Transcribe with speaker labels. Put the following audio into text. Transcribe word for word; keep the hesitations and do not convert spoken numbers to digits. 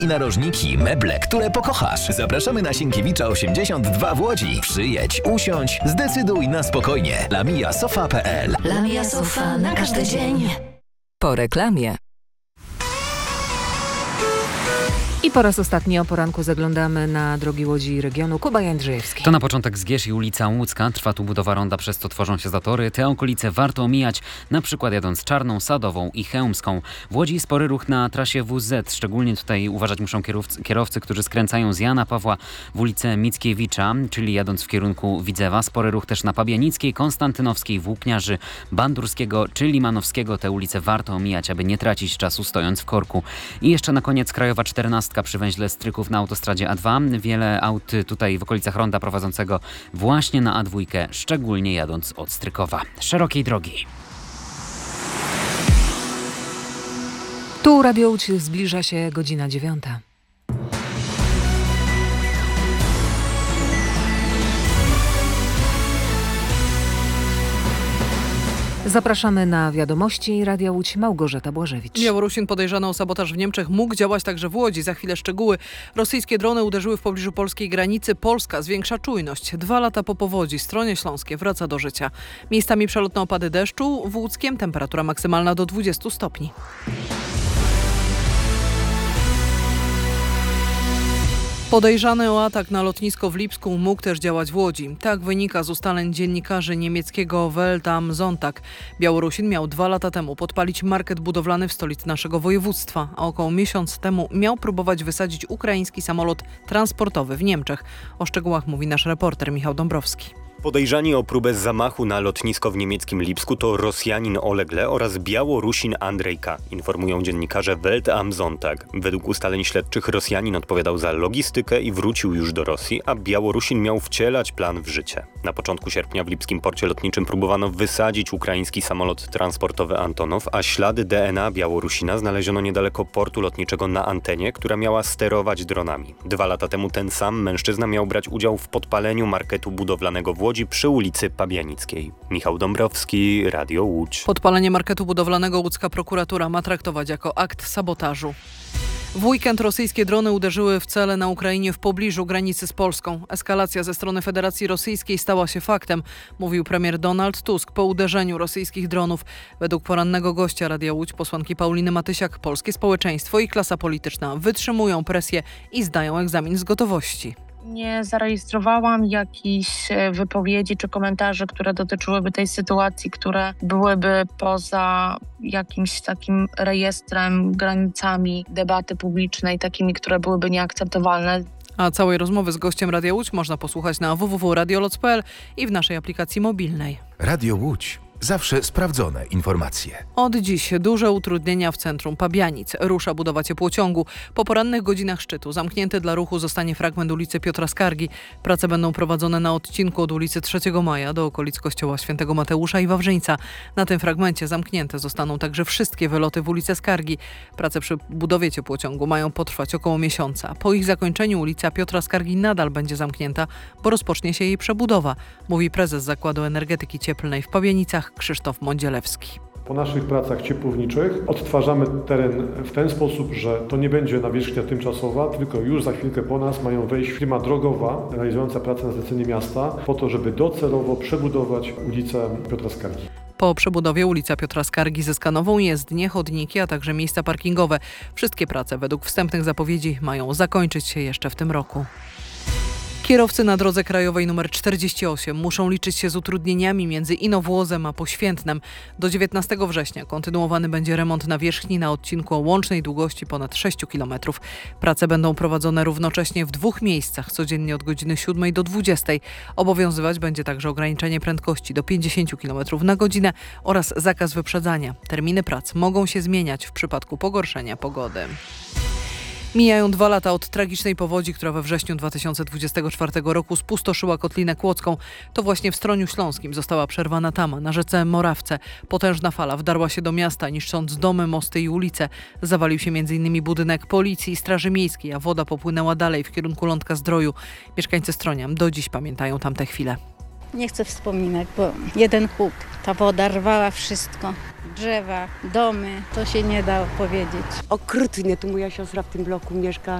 Speaker 1: I narożniki, meble, które pokochasz. Zapraszamy na Sienkiewicza osiemdziesiąt dwa w Łodzi. Przyjedź, usiądź, zdecyduj na spokojnie. lamia sofa kropka pe el.
Speaker 2: Lamia Sofa na każdy dzień.
Speaker 3: Po reklamie. I po raz ostatni o poranku zaglądamy na drogi Łodzi i regionu. Kuba Jędrzejewski.
Speaker 4: To na początek Zgierz i ulica Łódzka. Trwa tu budowa ronda, przez co tworzą się zatory. Te okolice warto omijać, na przykład jadąc Czarną, Sadową i Chełmską. W Łodzi spory ruch na trasie W Z. Szczególnie tutaj uważać muszą kierowcy, kierowcy, którzy skręcają z Jana Pawła w ulicę Mickiewicza, czyli jadąc w kierunku Widzewa. Spory ruch też na Pabianickiej, Konstantynowskiej, Włókniarzy, Bandurskiego czy Limanowskiego. Te ulice warto omijać, aby nie tracić czasu stojąc w korku. I jeszcze na koniec Krajowa czternastka przy węźle Stryków na autostradzie A dwa. Wiele aut tutaj w okolicach ronda prowadzącego właśnie na A dwa, szczególnie jadąc od Strykowa. Szerokiej drogi.
Speaker 3: Tu Radio Łódź, zbliża się godzina dziewiąta. Zapraszamy na wiadomości Radia Łódź. Małgorzata Błażewicz.
Speaker 5: Białorusin podejrzany o sabotaż w Niemczech mógł działać także w Łodzi. Za chwilę szczegóły. Rosyjskie drony uderzyły w pobliżu polskiej granicy. Polska zwiększa czujność. Dwa lata po powodzi stronie śląskie wraca do życia. Miejscami przelotne opady deszczu. W Łódzkiem temperatura maksymalna do dwudziestu stopni. Podejrzany o atak na lotnisko w Lipsku mógł też działać w Łodzi. Tak wynika z ustaleń dziennikarzy niemieckiego Welt am Sonntag. Białorusin miał dwa lata temu podpalić market budowlany w stolicy naszego województwa, a około miesiąc temu miał próbować wysadzić ukraiński samolot transportowy w Niemczech. O szczegółach mówi nasz reporter Michał Dąbrowski.
Speaker 6: Podejrzani o próbę zamachu na lotnisko w niemieckim Lipsku to Rosjanin Oleg Le oraz Białorusin Andrzej K., informują dziennikarze Welt am Sonntag. Według ustaleń śledczych Rosjanin odpowiadał za logistykę i wrócił już do Rosji, a Białorusin miał wcielać plan w życie. Na początku sierpnia w lipskim porcie lotniczym próbowano wysadzić ukraiński samolot transportowy Antonow, a ślady D N A Białorusina znaleziono niedaleko portu lotniczego na antenie, która miała sterować dronami. Dwa lata temu ten sam mężczyzna miał brać udział w podpaleniu marketu budowlanego w Łodzi przy ulicy Pabianickiej. Michał Dąbrowski, Radio Łódź.
Speaker 5: Podpalenie marketu budowlanego łódzka prokuratura ma traktować jako akt sabotażu. W weekend rosyjskie drony uderzyły w cele na Ukrainie w pobliżu granicy z Polską. Eskalacja ze strony Federacji Rosyjskiej stała się faktem, mówił premier Donald Tusk po uderzeniu rosyjskich dronów. Według porannego gościa Radia Łódź, posłanki Pauliny Matysiak, polskie społeczeństwo i klasa polityczna wytrzymują presję i zdają egzamin z gotowości.
Speaker 7: Nie zarejestrowałam jakichś wypowiedzi czy komentarzy, które dotyczyłyby tej sytuacji, które byłyby poza jakimś takim rejestrem, granicami debaty publicznej, takimi, które byłyby nieakceptowalne.
Speaker 5: A całej rozmowy z gościem Radia Łódź można posłuchać na w w w kropka radioloc kropka pe el i w naszej aplikacji mobilnej.
Speaker 1: Radio Łódź. Zawsze sprawdzone informacje.
Speaker 5: Od dziś duże utrudnienia w centrum Pabianic. Rusza budowa ciepłociągu. Po porannych godzinach szczytu zamknięty dla ruchu zostanie fragment ulicy Piotra Skargi. Prace będą prowadzone na odcinku od ulicy trzeciego Maja do okolic kościoła Świętego Mateusza i Wawrzyńca. Na tym fragmencie zamknięte zostaną także wszystkie wyloty w ulicę Skargi. Prace przy budowie ciepłociągu mają potrwać około miesiąca. Po ich zakończeniu ulica Piotra Skargi nadal będzie zamknięta, bo rozpocznie się jej przebudowa, mówi prezes Zakładu Energetyki Cieplnej w Pabianicach Krzysztof Mądzielewski.
Speaker 8: Po naszych pracach ciepłowniczych odtwarzamy teren w ten sposób, że to nie będzie nawierzchnia tymczasowa, tylko już za chwilkę po nas mają wejść firma drogowa realizująca pracę na zlecenie miasta po to, żeby docelowo przebudować ulicę Piotra Skargi.
Speaker 5: Po przebudowie ulica Piotra Skargi zyska nową jezdnię, chodniki, a także miejsca parkingowe. Wszystkie prace według wstępnych zapowiedzi mają zakończyć się jeszcze w tym roku. Kierowcy na drodze krajowej nr czterdzieści osiem muszą liczyć się z utrudnieniami między Inowłozem a Poświętnem. Do dziewiętnastego września kontynuowany będzie remont nawierzchni na odcinku o łącznej długości ponad sześć kilometrów. Prace będą prowadzone równocześnie w dwóch miejscach, codziennie od godziny siódmej do dwudziestej. Obowiązywać będzie także ograniczenie prędkości do pięćdziesięciu kilometrów na godzinę oraz zakaz wyprzedzania. Terminy prac mogą się zmieniać w przypadku pogorszenia pogody. Mijają dwa lata od tragicznej powodzi, która we wrześniu dwa tysiące dwudziestego czwartego roku spustoszyła Kotlinę Kłodzką. To właśnie w Stroniu Śląskim została przerwana tama na rzece Morawce. Potężna fala wdarła się do miasta, niszcząc domy, mosty i ulice. Zawalił się między innymi budynek policji i straży miejskiej, a woda popłynęła dalej w kierunku Lądka Zdroju. Mieszkańcy Stronia do dziś pamiętają tamte chwile.
Speaker 9: Nie chcę wspominać, bo jeden huk, ta woda rwała wszystko. Drzewa, domy, to się nie da powiedzieć.
Speaker 10: Okrutnie, tu moja siostra w tym bloku mieszka.